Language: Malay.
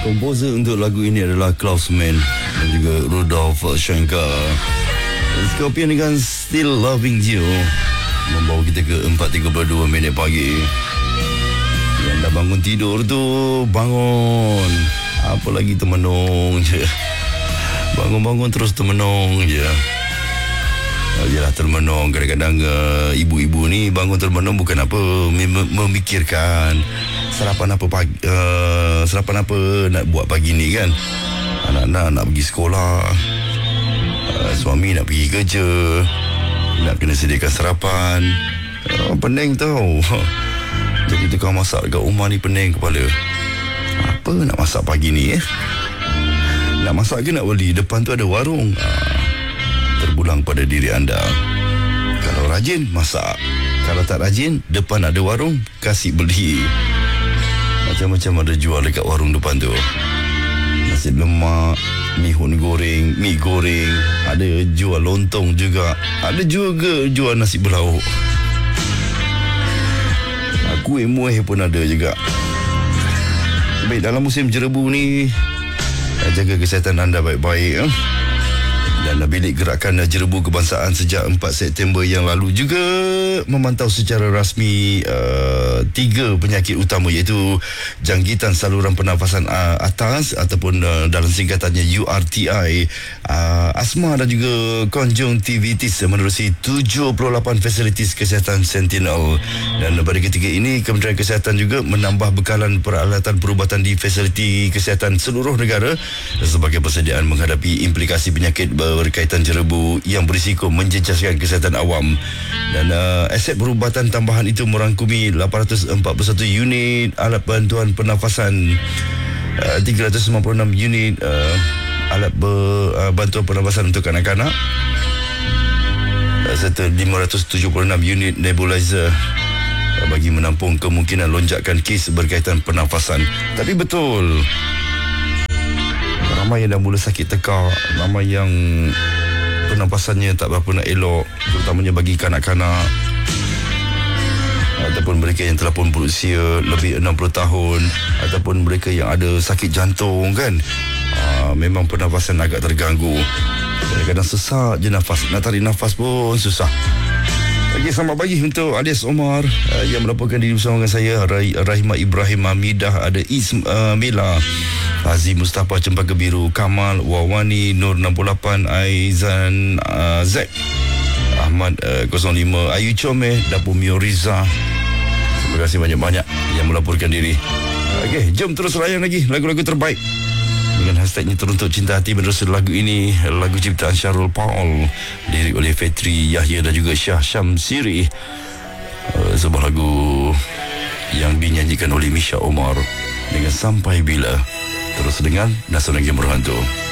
Komposer untuk lagu ini adalah Klausman dan juga Rudolf Shankar. Scorpion dengan Still Loving You membawa kita ke 4.32 minit pagi. Yang dah bangun tidur tu, bangun. Apa lagi termenung je. Bangun-bangun terus termenung je. Yalah, termenung. Kadang-kadang ibu-ibu ni bangun termenung bukan apa, memikirkan sarapan apa nak buat pagi ni kan. Anak-anak nak pergi sekolah, suami nak pergi kerja, nak kena sediakan sarapan. Pening tau. Jadi tukang masak dekat rumah ni pening kepala. Apa nak masak pagi ni Nak masak ke nak beli? Depan tu ada warung. Terpulang pada diri anda. Kalau rajin, masak. Kalau tak rajin, depan ada warung, kasih beli. Macam-macam ada jual dekat warung depan tu. Nasi lemak, mihun goreng, mi goreng. Ada jual lontong juga. Ada juga jual nasi berlauk. Kuih muih pun ada juga. Baik, dalam musim jerebu ni, jaga kesihatan anda baik-baik. Dan bilik gerakan jerebu kebangsaan sejak 4 September yang lalu juga memantau secara rasmi 3 penyakit utama, iaitu jangkitan saluran pernafasan atas ataupun dalam singkatannya URTI, asma dan juga konjungtivitis menerusi 78 fasilitis kesihatan Sentinel. Dan pada ketika ini Kementerian Kesihatan juga menambah bekalan peralatan perubatan di fasiliti kesihatan seluruh negara sebagai persediaan menghadapi implikasi penyakit berkaitan jerebu yang berisiko menjejaskan kesihatan awam. Dan aset perubatan tambahan itu merangkumi 841 unit alat bantuan pernafasan, 396 unit alat bantuan pernafasan untuk kanak-kanak, serta 576 unit nebulizer bagi menampung kemungkinan lonjakan kes berkaitan pernafasan. Tapi betul, ramai yang dah mula sakit tekak, ramai yang pernafasannya tak berapa nak elok, terutamanya bagi kanak-kanak ataupun mereka yang telah pun berusia lebih 60 tahun ataupun mereka yang ada sakit jantung kan. Memang pernafasan agak terganggu. Kadang-kadang sesak je nafas, nak tarik nafas pun susah. Okey, selamat pagi untuk Alias Omar yang melaporkan diri bersama dengan saya, Rahimah Ibrahim Hamidah, ada Ismaila, Hazi Mustafa Cempaka Biru, Kamal, Wawani, Nur 68, Aizan, Zack, Ahmad 05, Ayu Comeh, Dapur Mio Riza. Terima kasih banyak-banyak yang melaporkan diri. Okey, jom terus layan lagi lagu-lagu terbaik dengan hashtagnya Teruntuk Cinta Hati. Menerusi lagu ini, lagu ciptaan Syarul Paul, lirik oleh Fetri Yahya dan juga Syah Syamsiri. Sebuah lagu yang dinyanyikan oleh Misha Omar dengan Sampai Bila. Terus dengan Nasional Game Berhantu.